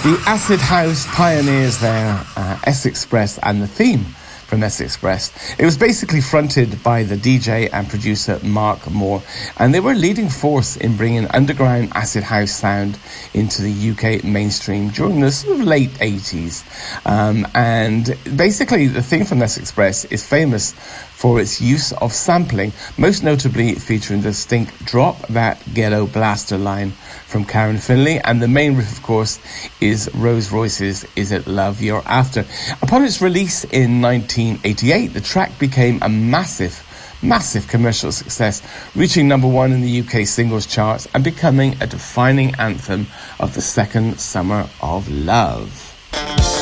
The acid house pioneers there, S-Express, and the theme from S-Express. It was basically fronted by the DJ and producer Mark Moore, and they were a leading force in bringing underground acid house sound into the UK mainstream during the sort of late 80s. And basically the theme from S-Express is famous for its use of sampling, most notably featuring the distinct Drop That Ghetto Blaster line from Karen Finley, and the main riff, of course, is Rose Royce's Is It Love You're After. Upon its release in 1988, the track became a massive commercial success, reaching number one in the UK singles charts and becoming a defining anthem of the second summer of love.